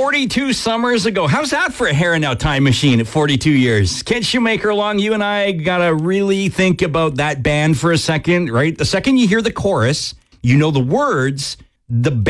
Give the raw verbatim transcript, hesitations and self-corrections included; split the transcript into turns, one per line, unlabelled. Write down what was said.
forty-two summers ago. How's that for a hair and now time machine at forty-two years? Kent Shoemaker along. You and I got to really think about that band for a second, right? The second you hear the chorus, you know the words, the